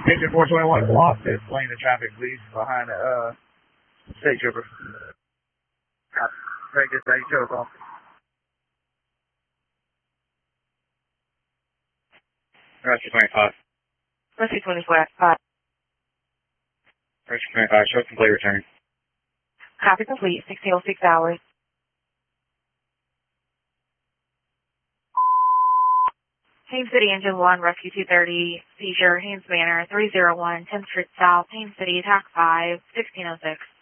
Engine 421 lost. Explain the traffic, please, behind the state trooper. Very good, thank you. Call. Rescue 25. Rescue 25. Rescue 25, show complete return. Copy complete, 1606 hours. Haines City, Engine 1, Rescue 230, seizure, Haines Manor, 301, 10th Street South, Haines City, Attack 5, 1606.